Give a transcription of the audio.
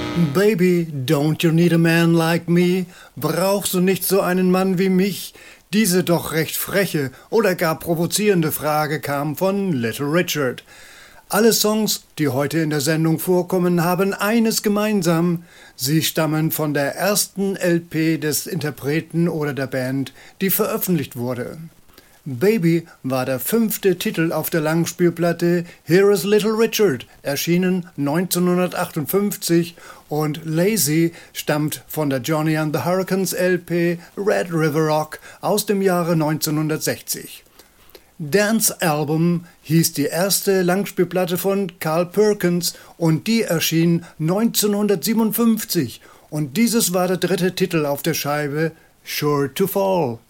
Baby, don't you need a man like me? Brauchst du nicht so einen Mann wie mich? Diese doch recht freche oder gar provozierende Frage kam von Little Richard. Alle Songs, die heute in der Sendung vorkommen, haben eines gemeinsam: Sie stammen von der ersten LP des Interpreten oder der Band, die veröffentlicht wurde. Baby war der 5. Titel auf der Langspielplatte Here is Little Richard, erschienen 1958, und Lazy stammt von der Johnny and the Hurricanes LP Red River Rock aus dem Jahre 1960. Dance Album hieß die erste Langspielplatte von Carl Perkins und die erschien 1957 und dieses war der 3. Titel auf der Scheibe, Sure to Fall.